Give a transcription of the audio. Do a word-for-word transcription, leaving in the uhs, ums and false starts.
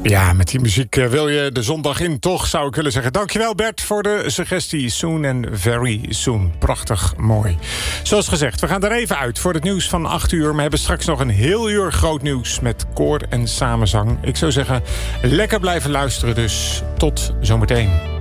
Ja, met die muziek wil je de zondag in, toch, zou ik willen zeggen. Dankjewel Bert voor de suggestie. Soon and very soon. Prachtig mooi. Zoals gezegd, we gaan er even uit voor het nieuws van acht uur. Maar hebben straks nog een heel uur groot nieuws met koor en samenzang. Ik zou zeggen, lekker blijven luisteren dus. Tot zometeen.